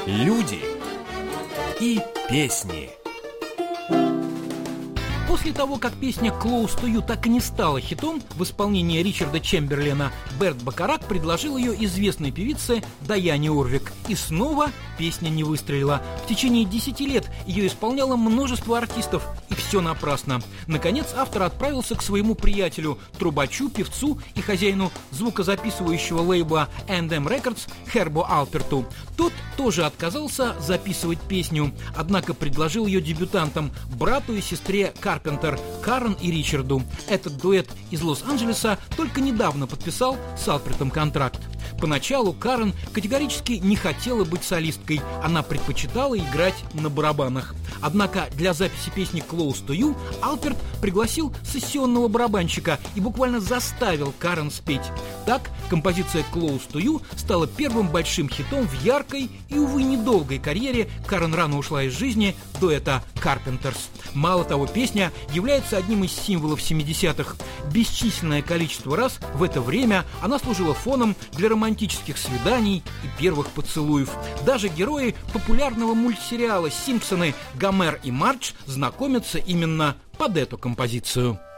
Люди и песни. После того, как песня «Close to You» так и не стала хитом в исполнении Ричарда Чемберлена, Берт Бакарак предложил ее известной певице Дайане Орвик. И снова песня не выстрелила. В течение 10 лет ее исполняло множество артистов, и все напрасно. Наконец автор отправился к своему приятелю, трубачу, певцу и хозяину звукозаписывающего лейбла A&M Records Хербу Алперту. Тот тоже отказался записывать песню, однако предложил ее дебютантам, брату и сестре Карпентер, Карен и Ричарду. Этот дуэт из Лос-Анджелеса только недавно подписал с Алпертом контракт. Поначалу Карен категорически не хотела быть солисткой, она предпочитала играть на барабанах. Однако для записи песни «Close to You» Алперт пригласил сессионного барабанщика и буквально заставил Карен спеть. Так, композиция «Close to You» стала первым большим хитом в яркой и, увы, недолгой карьере. Карен рано ушла из жизни дуэта Carpenters. Мало того, песня является одним из символов 70-х. Бесчисленное количество раз в это время она служила фоном для романтических свиданий и первых поцелуев. Даже герои популярного мультсериала «Симпсоны» Гомер и Мардж знакомятся именно под эту композицию.